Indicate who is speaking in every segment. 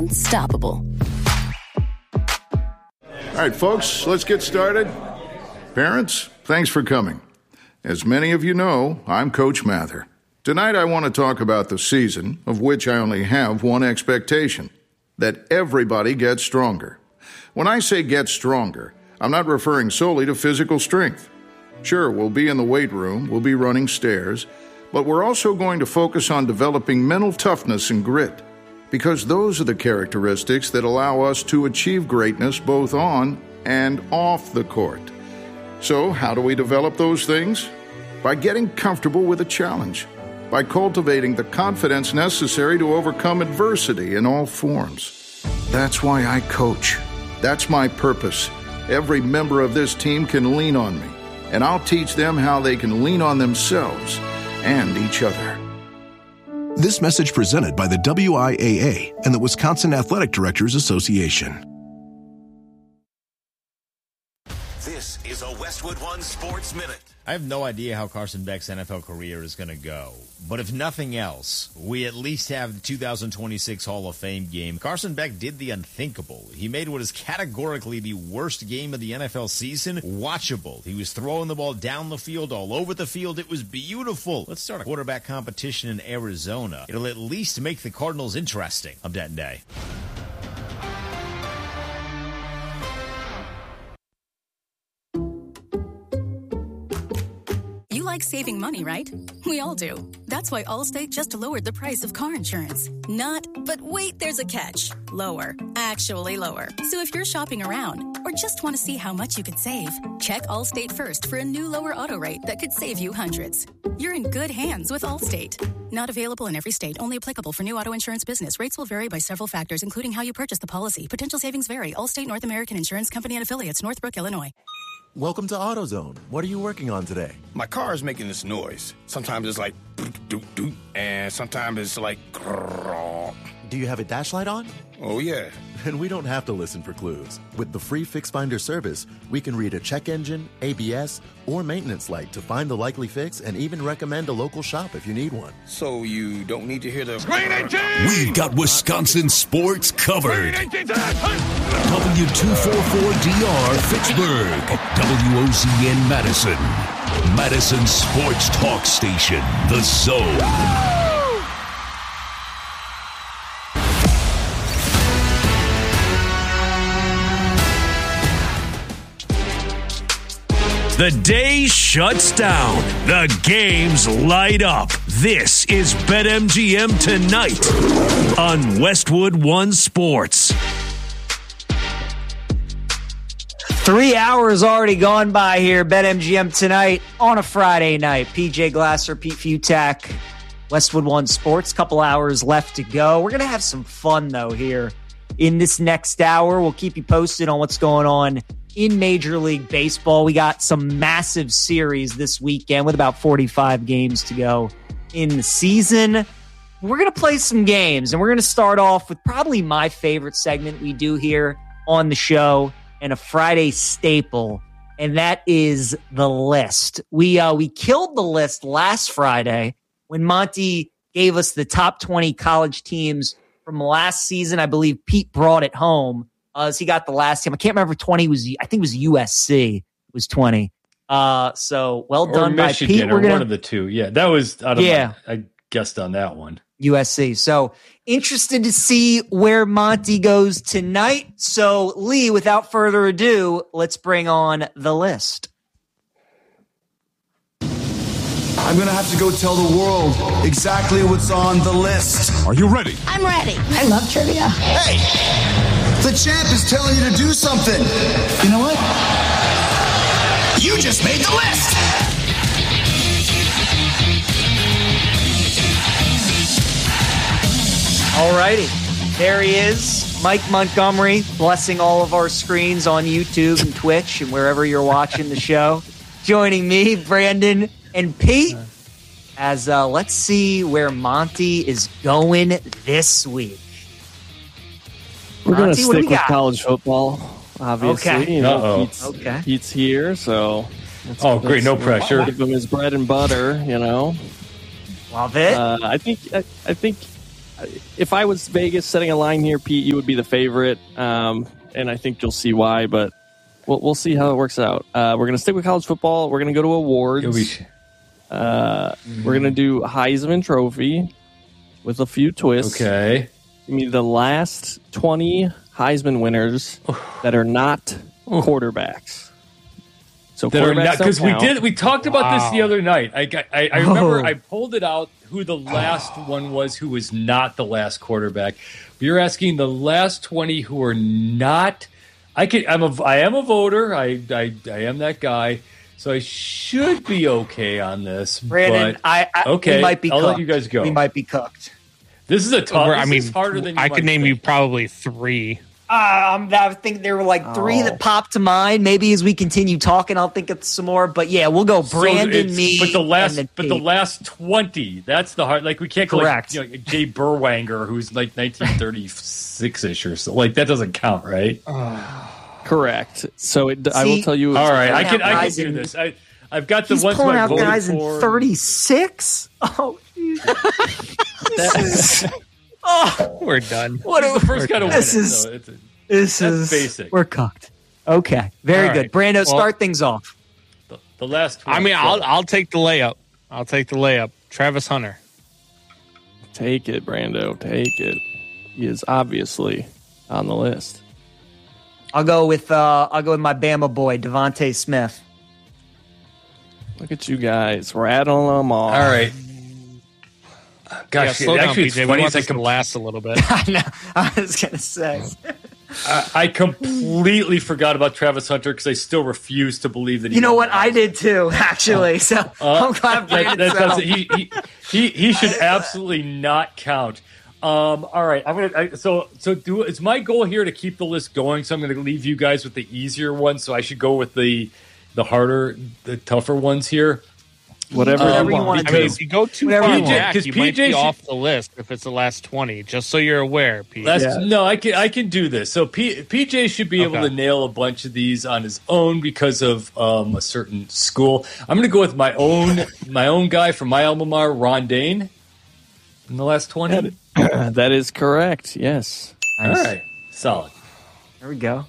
Speaker 1: unstoppable.
Speaker 2: All right, folks, let's get started. Parents, thanks for coming. As many of you know, I'm Coach Mather. Tonight I want to talk about the season, of which I only have one expectation, that everybody gets stronger. When I say get stronger, I'm not referring solely to physical strength. Sure, we'll be in the weight room, we'll be running stairs, but we're also going to focus on developing mental toughness and grit, because those are the characteristics that allow us to achieve greatness both on and off the court. So, how do we develop those things? By getting comfortable with a challenge, by cultivating the confidence necessary to overcome adversity in all forms. That's why I coach. That's my purpose. Every member of this team can lean on me, and I'll teach them how they can lean on themselves and each other.
Speaker 3: This message presented by the WIAA and the Wisconsin Athletic Directors Association.
Speaker 4: This is a Westwood One Sports Minute.
Speaker 5: I have no idea how Carson Beck's NFL career is going to go. But if nothing else, we at least have the 2026 Hall of Fame game. Carson Beck did the unthinkable. He made what is categorically the worst game of the NFL season watchable. He was throwing the ball down the field, all over the field. It was beautiful. Let's start a quarterback competition in Arizona. It'll at least make the Cardinals interesting. I'm Denton Day.
Speaker 1: Like saving money, right? We all do. That's why Allstate just lowered the price of car insurance. Not, but wait, there's a catch. Lower. Actually lower. So if you're shopping around or just want to see how much you could save, check Allstate first for a new lower auto rate that could save you hundreds. You're in good hands with Allstate. Not available in every state. Only applicable for new auto insurance business. Rates will vary by several factors, including how you purchase the policy. Potential savings vary. Allstate North American Insurance Company and affiliates, Northbrook, Illinois.
Speaker 6: Welcome to AutoZone. What are you working on today?
Speaker 7: My car is making this noise. Sometimes it's like doot, and sometimes it's like grrr.
Speaker 6: Do you have a dash light on?
Speaker 7: Oh, yeah.
Speaker 6: Then we don't have to listen for clues. With the free Fix Finder service, we can read a check engine, ABS, or maintenance light to find the likely fix and even recommend a local shop if you need one.
Speaker 7: So you don't need to hear the...
Speaker 8: We've got Wisconsin sports covered. W244DR Fitchburg. WOZN Madison. Madison Sports Talk Station. The Zone. The day shuts down. The games light up. This is BetMGM Tonight on Westwood One Sports.
Speaker 9: 3 hours already gone by here. BetMGM Tonight on a Friday night. PJ Glasser, Pete Futak, Westwood One Sports. Couple hours left to go. We're going to have some fun, though, here in this next hour. We'll keep you posted on what's going on in Major League Baseball. We got some massive series this weekend with about 45 games to go in the season. We're going to play some games, and we're going to start off with probably my favorite segment we do here on the show and a Friday staple, and that is the list. We killed the list last Friday when Monty gave us the top 20 college teams from last season. I believe Pete brought it home. As he got the last team. I can't remember if 20 was, I think it was USC was 20. So well done by Pete.
Speaker 10: We're one of the two. Yeah, that was out of I guessed on that one.
Speaker 9: USC. So interested to see where Monty goes tonight. So Lee, without further ado, let's bring on the list.
Speaker 11: I'm going to have to go tell the world exactly what's on the list.
Speaker 8: Are you ready?
Speaker 12: I'm ready. I love trivia.
Speaker 11: Hey! The champ is telling you to do something. You know what? You just made the list.
Speaker 9: All righty. There he is, Mike Montgomery, blessing all of our screens on YouTube and Twitch and wherever you're watching the show. Joining me, Brandon and Pete, as let's see where Monty is going this week.
Speaker 13: We're going to stick with college football, obviously.
Speaker 9: Okay.
Speaker 13: You know, Pete's here, so...
Speaker 10: great. No pressure.
Speaker 13: Give him his bread and butter, you know.
Speaker 9: Love it.
Speaker 13: I think if I was Vegas setting a line here, Pete, you would be the favorite, and I think you'll see why. But we'll see how it works out. We're going to stick with college football. We're going to go to awards. We're going to do Heisman Trophy with a few twists.
Speaker 10: Okay.
Speaker 13: Give me the last 20 Heisman winners that are not quarterbacks. So
Speaker 10: because we talked about this the other night. I remember I pulled it out who the last one was who was not the last quarterback. But you're asking the last 20 who are not. I am a voter. I am that guy. So I should be okay on this.
Speaker 9: Brandon,
Speaker 10: okay.
Speaker 9: We might be
Speaker 10: I'll
Speaker 9: cooked.
Speaker 10: let you guys go.
Speaker 9: We might be cooked.
Speaker 10: This is a tough. This is harder than
Speaker 14: I could name you probably 3.
Speaker 9: I think there were like 3 that popped to mind. Maybe as we continue talking, I'll think of some more. But yeah, we'll go Brandon, me,
Speaker 10: but the
Speaker 9: Pete.
Speaker 10: last 20. That's the hard. Like we can't go like Jay Burwanger, who's like 1936ish or so. Like that doesn't count, right?
Speaker 13: Correct. So I will tell you.
Speaker 10: All right, I can do this. I've got the ones
Speaker 9: pulling
Speaker 10: I
Speaker 9: out
Speaker 10: voted
Speaker 9: guys
Speaker 10: for.
Speaker 9: in 36. Oh,
Speaker 14: we're done.
Speaker 9: What
Speaker 10: the first kind of
Speaker 9: this
Speaker 10: win
Speaker 9: is
Speaker 10: it, so
Speaker 9: this
Speaker 10: that's
Speaker 9: is
Speaker 10: basic.
Speaker 9: We're cooked. Okay, very
Speaker 14: All
Speaker 9: good.
Speaker 14: right.
Speaker 9: Brando, start things off.
Speaker 10: The last.
Speaker 14: I mean, I'll take the layup. I'll take the layup. Travis Hunter.
Speaker 13: Take it, Brando. Take it. He is obviously on the list.
Speaker 9: I'll go with my Bama boy, Devontae Smith.
Speaker 13: Look at you guys. We're adding them all.
Speaker 10: All right. Gosh,
Speaker 14: slow down,
Speaker 10: actually,
Speaker 14: PJ.
Speaker 10: it's funny.
Speaker 14: We want this to last a little bit.
Speaker 9: I know. I was gonna say.
Speaker 10: I completely forgot about Travis Hunter because I still refuse to believe that.
Speaker 9: You know what? I did too, actually. So I'm glad Brandon.
Speaker 10: He should absolutely not count. All right, it's my goal here to keep the list going. So I'm going to leave you guys with the easier ones. So I should go with the harder, the tougher ones here.
Speaker 13: Whatever you want
Speaker 14: to do. If you go too far back, you might be off the list if it's the last 20, just so you're aware, Pete.
Speaker 10: No, I can do this. So PJ should be able to nail a bunch of these on his own because of a certain school. I'm going to go with my own guy from my alma mater, Ron Dane, in the last 20.
Speaker 13: That is correct, yes.
Speaker 10: Nice. All right, solid.
Speaker 9: There we go.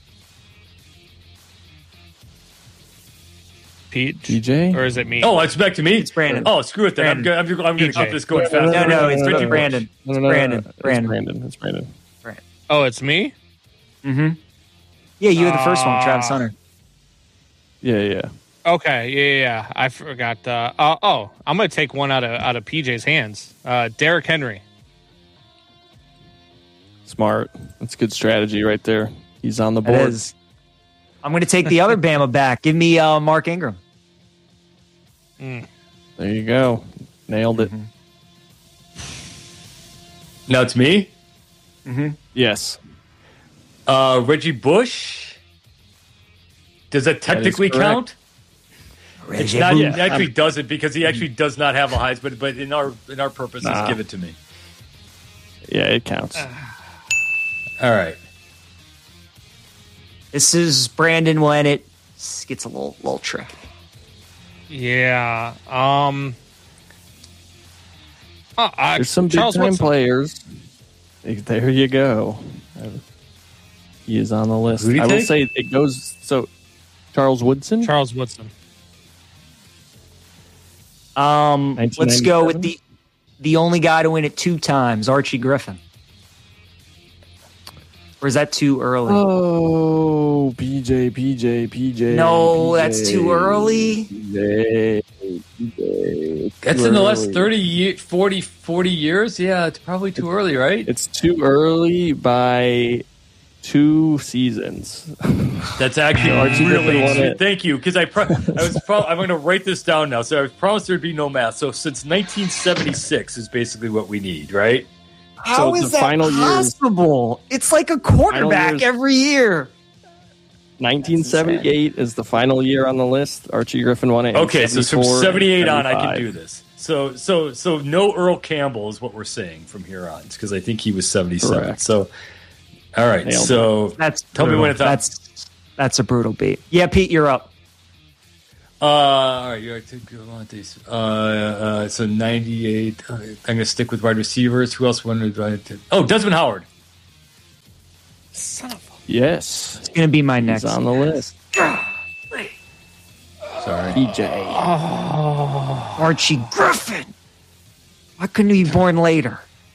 Speaker 14: Pete,
Speaker 13: DJ,
Speaker 14: or is it me?
Speaker 10: Oh, it's back to me.
Speaker 9: It's Brandon.
Speaker 10: Oh, screw it then. I'm going to keep this going fast.
Speaker 9: No, it's Brandon.
Speaker 13: It's Brandon.
Speaker 14: Oh, it's me.
Speaker 9: Mm-hmm. Yeah, you were the first one, Travis Hunter.
Speaker 13: Yeah.
Speaker 14: Okay, yeah. I forgot. I'm going to take one out of PJ's hands. Derrick Henry.
Speaker 13: Smart. That's good strategy right there. He's on the board.
Speaker 9: I'm going to take the other Bama back. Give me Mark Ingram.
Speaker 13: There you go. Nailed it.
Speaker 10: Now it's me?
Speaker 13: Mm-hmm. Yes.
Speaker 10: Reggie Bush? Does that technically count? It actually doesn't because he actually does not have a Heisman, but in our purposes, give it to me.
Speaker 13: Yeah, it counts.
Speaker 10: All right.
Speaker 9: This is Brandon when it gets a little tricky.
Speaker 14: Yeah.
Speaker 13: There's some big-time players. There you go. He is on the list.
Speaker 10: Who do you
Speaker 13: will
Speaker 10: take?
Speaker 13: say it goes... So, Charles Woodson?
Speaker 14: Charles Woodson.
Speaker 9: Let's go with the only guy to win it 2 times, Archie Griffin. Or is that too early?
Speaker 13: Oh, PJ.
Speaker 9: No, that's too early.
Speaker 13: PJ.
Speaker 10: That's in the last 40 years? Yeah, it's probably too early, right?
Speaker 13: It's too early by 2 seasons.
Speaker 10: That's actually really... Thank you, because I'm going to write this down now. So I promised there'd be no math. So since 1976 is basically what we need, right?
Speaker 9: How is that possible? It's like a quarterback every year.
Speaker 13: 1978 is the final year on the list. Archie Griffin won it.
Speaker 10: Okay, so from 78 on, I can do this. So no Earl Campbell is what we're saying from here on, because I think he was 77.
Speaker 13: Correct.
Speaker 10: So, all right. Tell me when it's up.
Speaker 9: That's a brutal beat. Yeah, Pete, you're up.
Speaker 10: All right, you're right. So 98. I'm going to stick with wide receivers. Who else wanted to? Oh, Desmond Howard.
Speaker 14: Son of a...
Speaker 13: Yes.
Speaker 9: It's going to be my next.
Speaker 13: He's on the list.
Speaker 10: Sorry.
Speaker 13: PJ.
Speaker 9: Oh. Archie Griffin. Why couldn't he be born later?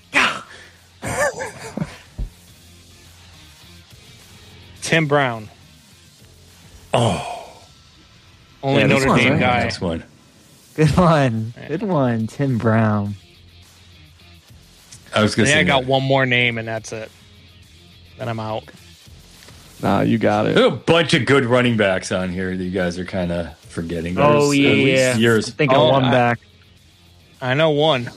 Speaker 14: Tim Brown.
Speaker 10: Oh.
Speaker 14: Only Notre Dame guy.
Speaker 10: Next one.
Speaker 9: Good one. Good one, Tim Brown.
Speaker 10: I was going to say
Speaker 14: I got one more name, and that's it. Then I'm out.
Speaker 13: Nah, you got it.
Speaker 10: There's a bunch of good running backs on here that you guys are kind of forgetting.
Speaker 9: Oh, yeah.
Speaker 10: Years.
Speaker 9: Think of one back.
Speaker 14: I know one.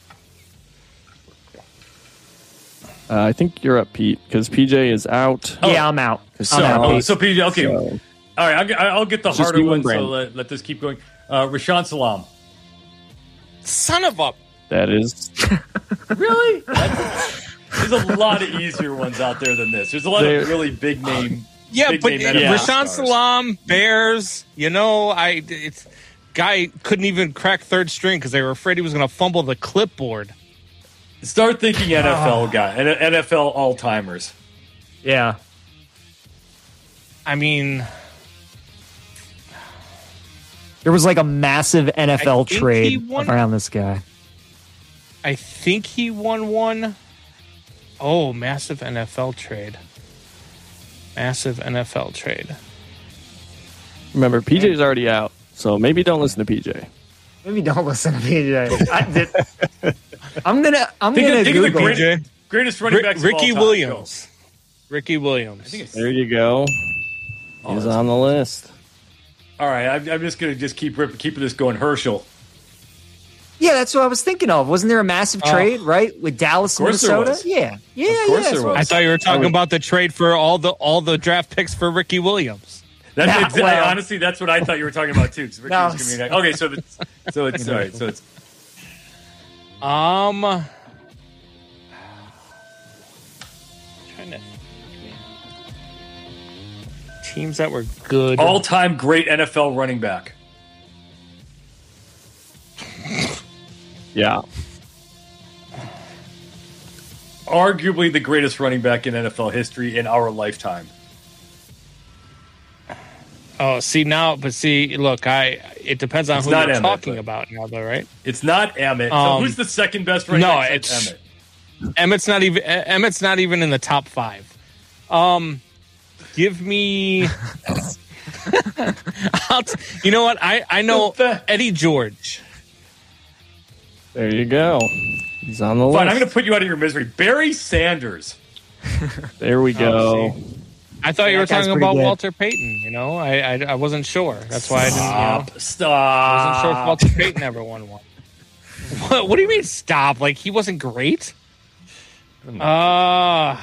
Speaker 13: I think you're up, Pete, because PJ is out.
Speaker 9: Yeah, I'm out.
Speaker 10: So PJ, okay. So. All right, I'll get the harder one, so let this keep going. Rashaan Salam.
Speaker 14: Son of a...
Speaker 13: That is...
Speaker 10: Really? There's a lot of easier ones out there than this. There's a lot of really big name.
Speaker 14: Yeah, but Rashaan Salam, Bears, it's guy couldn't even crack third string because they were afraid he was going to fumble the clipboard.
Speaker 10: Start thinking NFL guy, NFL all-timers.
Speaker 9: Yeah.
Speaker 14: I mean...
Speaker 9: There was like a massive NFL trade around this guy.
Speaker 14: I think he won one. Oh, massive NFL trade. Massive NFL trade.
Speaker 13: Remember, PJ's already out, so maybe don't listen to PJ.
Speaker 9: Maybe don't listen to PJ. I'm gonna Google
Speaker 10: the greatest running backs
Speaker 14: Ricky
Speaker 10: of all time.
Speaker 14: Williams. Ricky Williams.
Speaker 13: There you go. He's on the list.
Speaker 10: All right, I'm just going to keep this going. Herschel.
Speaker 9: Yeah, that's what I was thinking of. Wasn't there a massive trade, right, with Dallas, Minnesota? Yeah.
Speaker 10: Of course there was.
Speaker 14: I thought you were talking about the trade for all the draft picks for Ricky Williams.
Speaker 10: Honestly, that's what I thought you were talking about too. Okay, so it's all right. So it's
Speaker 14: trying to teams that were good.
Speaker 10: All-time great NFL running back.
Speaker 13: Yeah.
Speaker 10: Arguably the greatest running back in NFL history in our lifetime.
Speaker 14: Oh, look, it depends on who you're talking about now, though, right?
Speaker 10: It's not Emmett. So who's the second best running back?
Speaker 14: No, it's Emmett's not even in the top 5. Give me. You know what? I know Eddie George.
Speaker 13: There you go. He's on the list.
Speaker 10: Fine, I'm going to put you out of your misery. Barry Sanders.
Speaker 13: There we go.
Speaker 14: I thought you were talking about Walter Payton. I wasn't sure. That's why I didn't.
Speaker 10: Stop.
Speaker 14: I wasn't sure if Walter Payton ever won one. What do you mean stop? Like he wasn't great? God.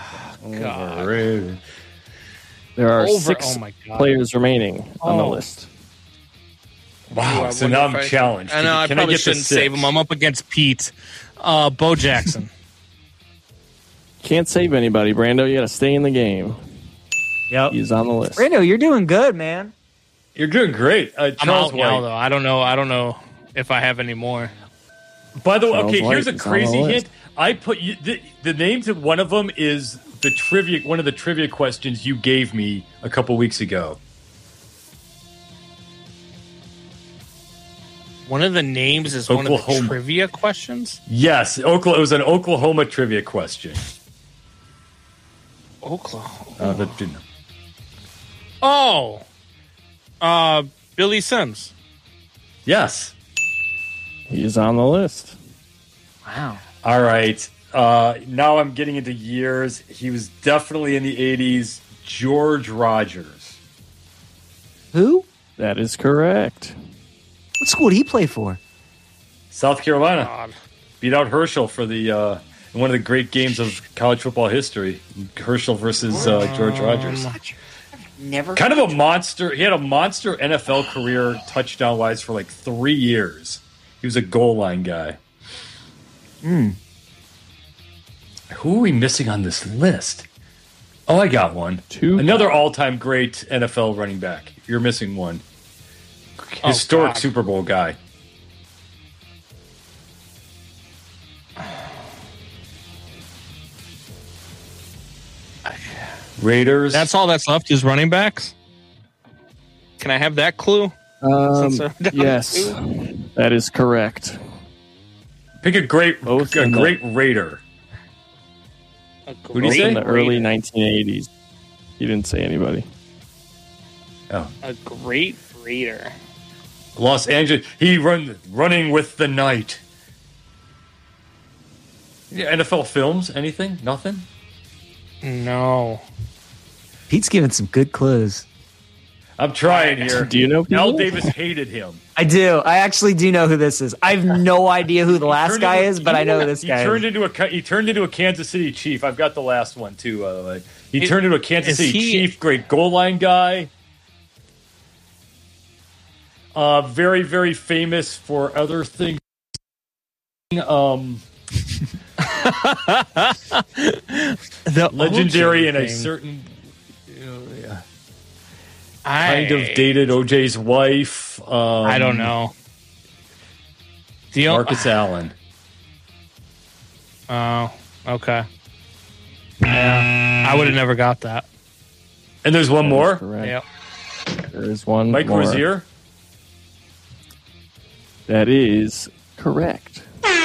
Speaker 13: There are 6 players remaining on the list.
Speaker 10: Wow, so now I'm challenged.
Speaker 14: I know, I probably shouldn't save him. I'm up against Pete. Bo Jackson.
Speaker 13: Can't save anybody, Brando. You got to stay in the game.
Speaker 9: Yep.
Speaker 13: He's on the list.
Speaker 9: Brando, you're doing good, man.
Speaker 10: You're doing great.
Speaker 14: I'm out now, though. I don't know if I have any more.
Speaker 10: By the way, okay, here's a crazy hint. I put the names of one of them is one of the trivia questions you gave me a couple weeks ago.
Speaker 14: One of the names is one of the trivia questions?
Speaker 10: Yes, it was an Oklahoma trivia question.
Speaker 14: Oklahoma. Billy Sims.
Speaker 10: Yes.
Speaker 13: He's on the list.
Speaker 9: Wow.
Speaker 10: All right. Now I'm getting into years. He was definitely in the 80s. George Rogers.
Speaker 9: Who?
Speaker 13: That is correct.
Speaker 9: What school did he play for?
Speaker 10: South Carolina. Beat out Herschel for the one of the great games of college football history. Herschel versus George Rogers.
Speaker 9: Never.
Speaker 10: Kind of a monster. He had a monster NFL career touchdown-wise for like 3 years. He was a goal line guy. Who are we missing on this list? Oh, I got one. Another all-time great NFL running back. You're missing one. historic Super Bowl guy. Raiders.
Speaker 14: That's all that's left is running backs. Can I have that clue?
Speaker 13: Yes, that is correct.
Speaker 10: Pick a great Raider. Who did he say?
Speaker 13: In the early 1980s. He didn't say anybody.
Speaker 10: Oh,
Speaker 14: a great Raider.
Speaker 10: Los Angeles. He running with the night. Yeah, NFL films? Anything? Nothing?
Speaker 14: No.
Speaker 9: Pete's giving some good clues.
Speaker 10: I'm trying here.
Speaker 13: Do you know people?
Speaker 10: Al Davis hated him.
Speaker 9: I do. I actually do know who this is. I have no idea who the last guy is, but I know who this guy is.
Speaker 10: He turned into a Kansas City Chief. I've got the last one, too, by the way. He turned into a Kansas City Chief, great goal line guy. Very, very famous for other things. Legendary in a certain kind of dated OJ's wife.
Speaker 14: I don't know.
Speaker 10: Marcus Allen.
Speaker 14: Oh, okay. Yeah, I would have never got that.
Speaker 10: And there's one more.
Speaker 14: Yep.
Speaker 13: There is one.
Speaker 10: Mike
Speaker 13: more.
Speaker 10: Rozier.
Speaker 13: That is correct.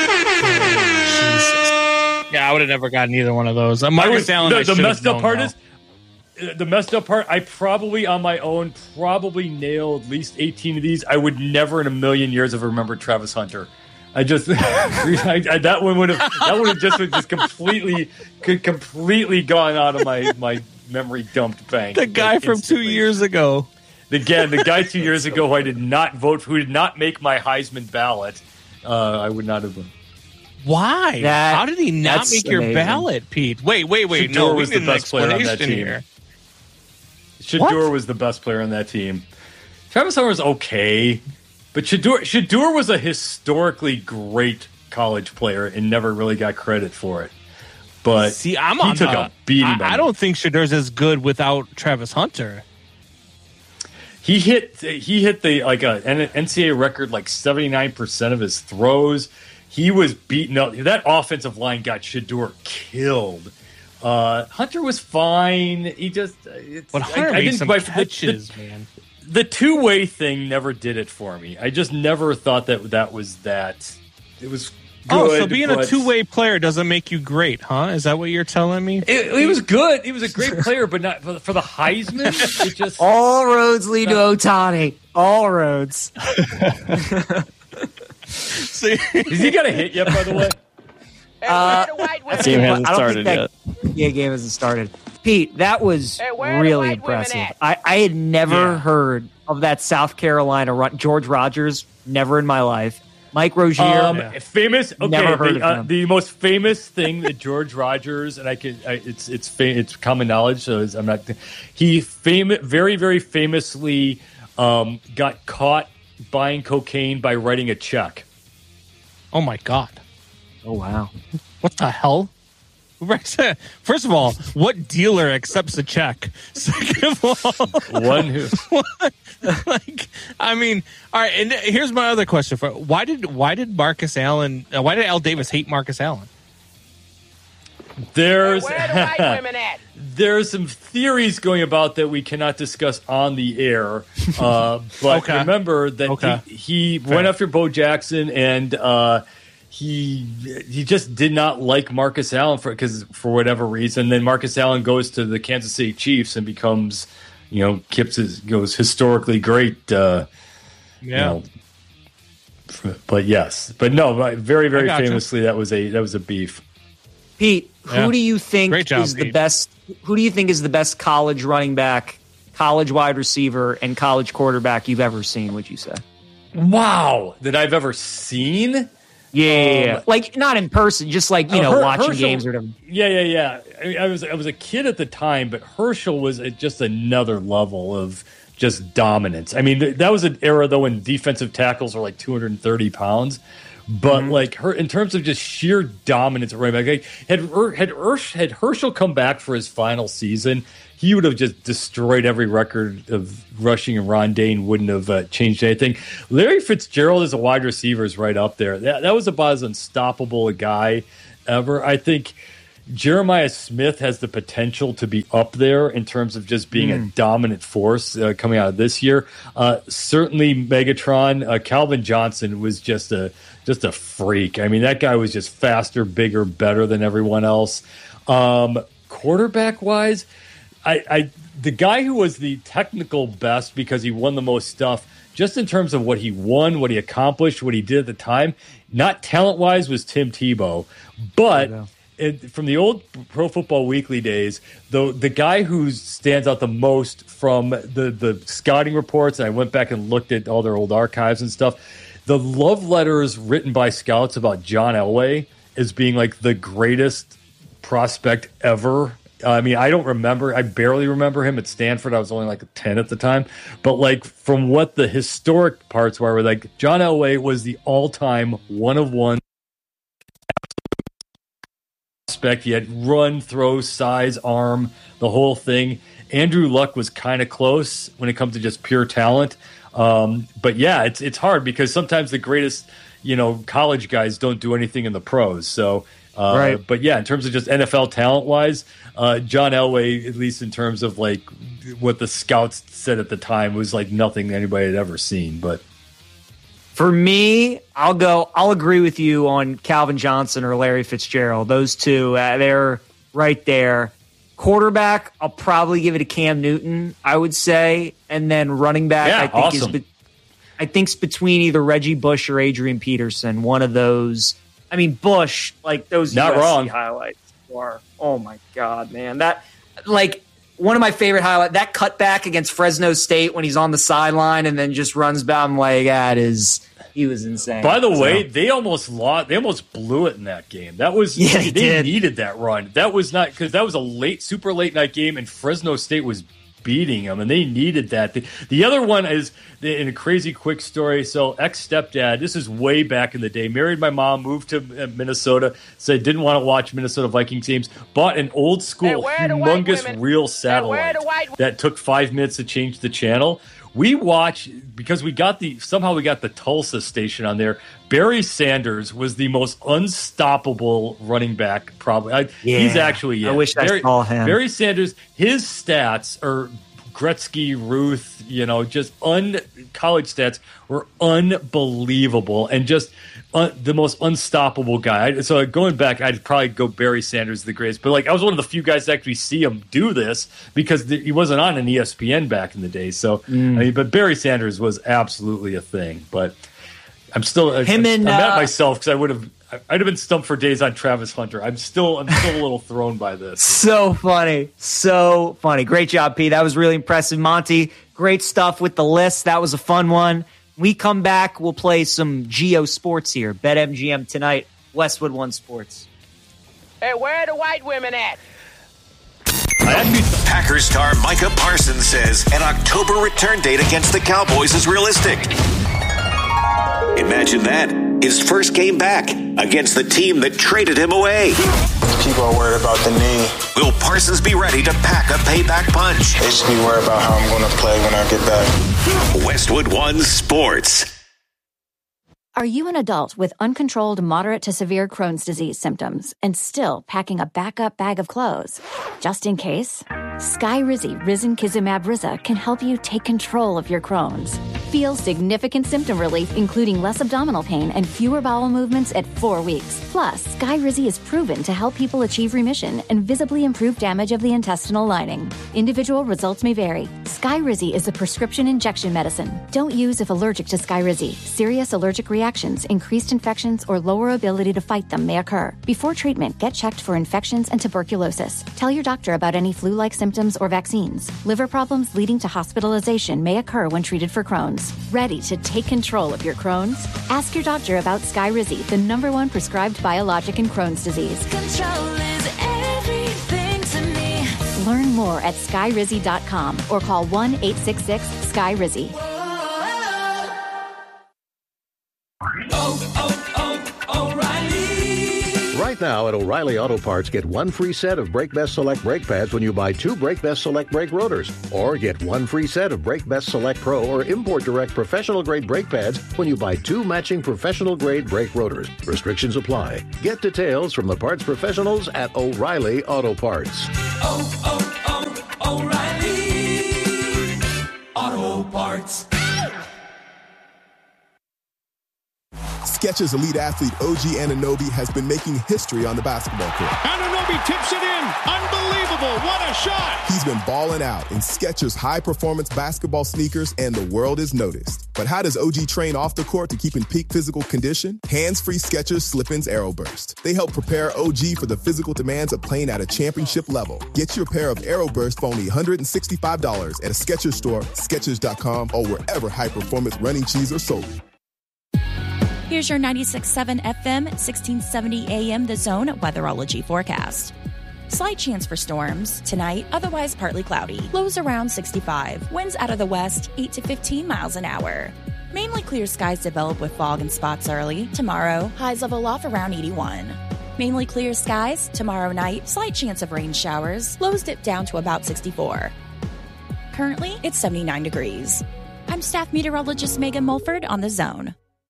Speaker 14: Yeah, I would have never gotten either one of those. Marcus Allen.
Speaker 10: The messed up part is the messed up part. I probably on my own nailed at least 18 of these. I would never in a million years have remembered Travis Hunter. I just that one would have just completely gone out of my memory dumped bank.
Speaker 14: The guy from 2 years ago.
Speaker 10: The guy 2 years ago who I did not vote for, who did not make my Heisman ballot. I would not have.
Speaker 14: Why? How did he not make your ballot, Pete? Wait.
Speaker 10: Shador
Speaker 14: No, we
Speaker 10: was
Speaker 14: need
Speaker 10: the
Speaker 14: an
Speaker 10: best player on that
Speaker 14: explanation
Speaker 10: team.
Speaker 14: here.
Speaker 10: Shador was the best player on that team. Travis Hunter was okay, but Shador was a historically great college player and never really got credit for it. But
Speaker 14: see,
Speaker 10: he took a beating.
Speaker 14: I don't think Shador's as good without Travis Hunter.
Speaker 10: He hit the an NCAA record 79% of his throws. He was beaten up. That offensive line got Shador killed. Hunter was fine. He just
Speaker 14: but Hunter made some catches, man.
Speaker 10: The two-way thing never did it for me. I just never thought that was that. It was good.
Speaker 14: So being a two-way player doesn't make you great, huh? Is that what you're telling me?
Speaker 10: He was good. He was a great player, but not for the Heisman. It just
Speaker 9: all roads lead to Ohtani. All roads.
Speaker 14: See,
Speaker 10: has he got a hit yet? By the way,
Speaker 13: game hasn't started yet.
Speaker 9: Yeah, game hasn't started. Pete, that was really impressive. I had never heard of that South Carolina run. George Rogers, never in my life. Mike Rozier,
Speaker 10: famous. Okay,
Speaker 9: never heard of him.
Speaker 10: The most famous thing that George Rogers and it's common knowledge. So I'm not. He very very famously got caught buying cocaine by writing a check.
Speaker 14: Oh my God!
Speaker 9: Oh wow!
Speaker 14: What the hell? First of all, what dealer accepts a check? Second of all,
Speaker 10: one who.
Speaker 14: I mean, all right. And here's my other question: why did Marcus Allen? Why did Al Davis hate Marcus Allen?
Speaker 10: There's
Speaker 15: where are the white women at?
Speaker 10: There's some theories going about that we cannot discuss on the air. But remember that he went after Bo Jackson and. He just did not like Marcus Allen for whatever reason. Then Marcus Allen goes to the Kansas City Chiefs and becomes, goes historically great. But very very famously that was a beef.
Speaker 9: Pete, who do you think the best? Who do you think is the best college running back, college wide receiver, and college quarterback you've ever seen? Would you say?
Speaker 10: Wow, that I've ever seen.
Speaker 9: Yeah, like not in person, just like watching
Speaker 10: Herschel,
Speaker 9: games or whatever.
Speaker 10: Yeah. I was a kid at the time, but Herschel was at just another level of just dominance. I mean, that was an era though when defensive tackles were like 230 pounds, But like her, in terms of just sheer dominance at running back, like, had Herschel come back for his final season, he would have just destroyed every record of rushing, and Ron Dane wouldn't have changed anything. Larry Fitzgerald as a wide receiver is right up there. That was about as unstoppable a guy ever. I think Jeremiah Smith has the potential to be up there in terms of just being a dominant force coming out of this year. Certainly Megatron, Calvin Johnson was just a freak. I mean, that guy was just faster, bigger, better than everyone else. Quarterback wise, the guy who was the technical best because he won the most stuff, just in terms of what he won, what he accomplished, what he did at the time, not talent-wise, was Tim Tebow. But from the old Pro Football Weekly days, the guy who stands out the most from the scouting reports, and I went back and looked at all their old archives and stuff, the love letters written by scouts about John Elway as being like the greatest prospect ever. I mean, I barely remember him at Stanford. I was only like 10 at the time. But like from what the historic parts were like John Elway was the all-time one-of-one prospect. He had run, throw, size, arm, the whole thing. Andrew Luck was kind of close when it comes to just pure talent. But yeah, it's hard because sometimes the greatest, college guys don't do anything in the pros. So, right. But yeah, in terms of just NFL talent wise, John Elway, at least in terms of like what the scouts said at the time, was like nothing anybody had ever seen. But
Speaker 9: for me, I'll agree with you on Calvin Johnson or Larry Fitzgerald. Those two, they're right there. Quarterback, I'll probably give it to Cam Newton, I would say. And then running back, I think it's between either Reggie Bush or Adrian Peterson. One of those. I mean, Bush, like those
Speaker 10: not
Speaker 9: USC
Speaker 10: wrong
Speaker 9: highlights are, oh my God, man. That, like, one of my favorite highlights, that cutback against Fresno State when he's on the sideline and then just runs back. I'm like, he was insane.
Speaker 10: By the way, they almost blew it in that game. That was, they needed that run. That was not, because that was a super late night game and Fresno State was beating them, and they needed that. The other one is in a crazy quick story. So ex-stepdad, this is way back in the day, married my mom, moved to Minnesota, said didn't want to watch Minnesota Vikings games, bought an old school humongous reel satellite that took 5 minutes to change the channel. We watch, because we got the Tulsa station on there. Barry Sanders was the most unstoppable running back, probably. He's actually,
Speaker 9: I wish I saw him.
Speaker 10: Barry Sanders, his stats are Gretzky, Ruth, just college stats were unbelievable and just the most unstoppable guy. So going back, I'd probably go Barry Sanders, the greatest. But like I was one of the few guys to actually see him do this because he wasn't on an ESPN back in the day. So, but Barry Sanders was absolutely a thing. But I'm still I'm mad at myself because I'd have been stumped for days on Travis Hunter. I'm still a little thrown by this.
Speaker 9: So funny. Great job, Pete. That was really impressive. Monty, great stuff with the list. That was a fun one. We come back, we'll play some Geo Sports here. BetMGM tonight, Westwood One Sports.
Speaker 15: Hey, where are the white women at?
Speaker 4: Packers star Micah Parsons says an October return date against the Cowboys is realistic. Imagine that. His first game back against the team that traded him away.
Speaker 16: People are worried about the knee.
Speaker 4: Will Parsons be ready to pack a payback punch?
Speaker 16: They should be worried about how I'm going to play when I get back.
Speaker 4: Westwood One Sports.
Speaker 17: Are you an adult with uncontrolled moderate to severe Crohn's disease symptoms and still packing a backup bag of clothes? Just in case? Skyrizi Risankizumab Riza can help you take control of your Crohn's. Feel significant symptom relief, including less abdominal pain and fewer bowel movements at 4 weeks. Plus, Skyrizi is proven to help people achieve remission and visibly improve damage of the intestinal lining. Individual results may vary. Skyrizi is a prescription injection medicine. Don't use if allergic to Skyrizi. Serious allergic reactions, increased infections, or lower ability to fight them may occur. Before treatment, get checked for infections and tuberculosis. Tell your doctor about any flu-like symptoms or vaccines. Liver problems leading to hospitalization may occur when treated for Crohn's. Ready to take control of your Crohn's? Ask your doctor about Skyrizi, the #1 prescribed biologic in Crohn's disease.
Speaker 18: Control is everything to me.
Speaker 17: Learn more at skyrizi.com or call 1-866-SKYRIZI.
Speaker 19: Right now at O'Reilly Auto Parts, get one free set of Brake Best Select brake pads when you buy 2 Brake Best Select brake rotors. Or get one free set of Brake Best Select Pro or Import Direct professional-grade brake pads when you buy 2 matching professional-grade brake rotors. Restrictions apply. Get details from the parts professionals at O'Reilly Auto Parts.
Speaker 11: O'Reilly Auto Parts.
Speaker 20: Skechers elite athlete OG Anunoby has been making history on the basketball court.
Speaker 21: Anunoby tips it in. Unbelievable. What a shot.
Speaker 20: He's been balling out in Skechers high-performance basketball sneakers, and the world is noticed. But how does OG train off the court to keep in peak physical condition? Hands-free Skechers Slip-ins Aeroburst. They help prepare OG for the physical demands of playing at a championship level. Get your pair of Aeroburst for only $165 at a Skechers store, Skechers.com, or wherever high-performance running shoes are sold.
Speaker 22: Here's your 96.7 FM, 1670 AM The Zone weatherology forecast. Slight chance for storms. Tonight, otherwise partly cloudy. Lows around 65. Winds out of the west, 8 to 15 miles an hour. Mainly clear skies develop with fog in spots early. Tomorrow, highs level off around 81. Mainly clear skies. Tomorrow night, slight chance of rain showers. Lows dip down to about 64. Currently, it's 79 degrees. I'm staff meteorologist Megan Mulford on The Zone.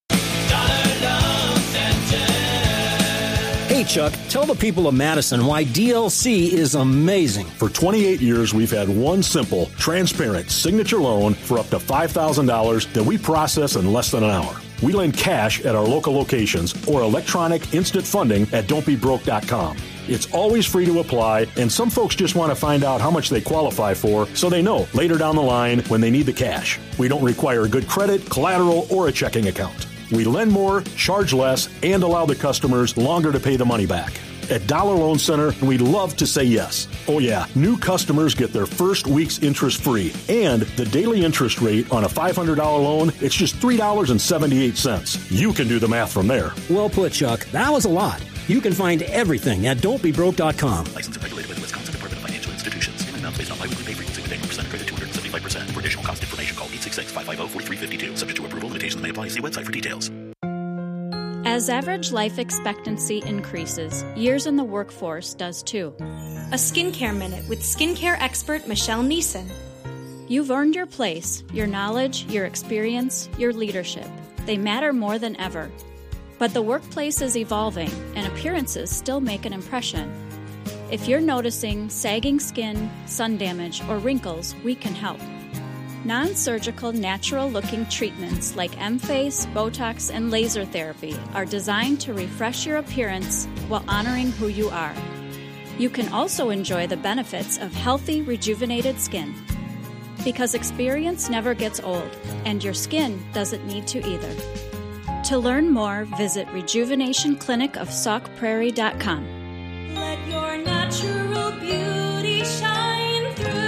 Speaker 23: Hey, Chuck, tell the people of Madison why DLC is amazing.
Speaker 24: For 28 years, we've had one simple, transparent signature loan for up to $5,000 that we process in less than an hour. We lend cash at our local locations or electronic instant funding at don'tbebroke.com. It's always free to apply, and some folks just want to find out how much they qualify for so they know later down the line when they need the cash. We don't require good credit, collateral, or a checking account. We lend more, charge less, and allow the customers longer to pay the money back. At Dollar Loan Center, we love to say yes. Oh yeah, new customers get their first week's interest free. And the daily interest rate on a $500 loan, it's just $3.78. You can do the math from there.
Speaker 23: Well put, Chuck. That was a lot. You can find everything at don'tbebroke.com.
Speaker 25: Licensed and regulated by the Wisconsin Department of Financial Institutions. Payment amounts based on biweekly pay frequency with annual percent credit 275%. For additional cost information, call 866-550-4352. Subject to approval, limitations may apply. See website for details.
Speaker 26: As average life expectancy increases, years in the workforce does too.
Speaker 27: A Skincare Minute with skincare expert Michelle Neeson.
Speaker 26: You've earned your place, your knowledge, your experience, your leadership. They matter more than ever. But the workplace is evolving, and appearances still make an impression. If you're noticing sagging skin, sun damage, or wrinkles, we can help. Non-surgical, natural-looking treatments like M-Face, Botox, and laser therapy are designed to refresh your appearance while honoring who you are. You can also enjoy the benefits of healthy, rejuvenated skin. Because experience never gets old, and your skin doesn't need to either. To learn more, visit rejuvenationclinicofsaukprairie.com.
Speaker 27: Let your natural beauty shine through.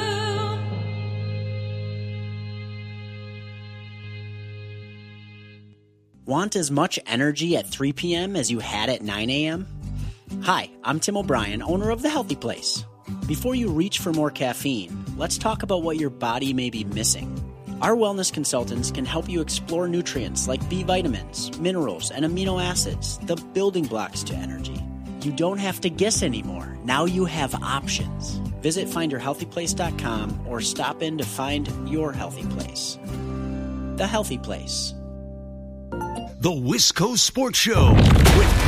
Speaker 28: Want as much energy at 3 p.m. as you had at 9 a.m.? Hi, I'm Tim O'Brien, owner of The Healthy Place. Before you reach for more caffeine, let's talk about what your body may be missing. Our wellness consultants can help you explore nutrients like B vitamins, minerals, and amino acids, the building blocks to energy. You don't have to guess anymore. Now you have options. Visit findyourhealthyplace.com or stop in to find your healthy place. The Healthy Place.
Speaker 8: The Wisco Sports Show with